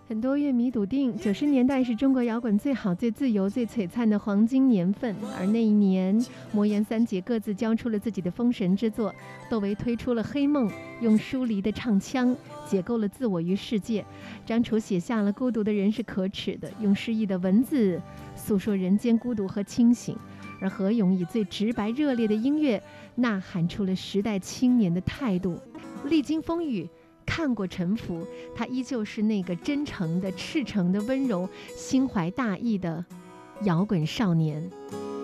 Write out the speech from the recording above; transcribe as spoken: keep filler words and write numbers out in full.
很多乐迷笃定，九十年代是中国摇滚最好、最自由、最璀璨的黄金年份。而那一年，魔岩三杰各自交出了自己的封神之作。窦唯推出了《黑梦》，用疏离的唱腔解构了自我与世界。张楚写下了《孤独的人是可耻的》，用诗意的文字诉说人间孤独和清醒。而何勇以最直白热烈的音乐，呐喊出了时代青年的态度。历经风雨，看过沉浮，他依旧是那个真诚的、赤诚的、温柔、心怀大义的摇滚少年。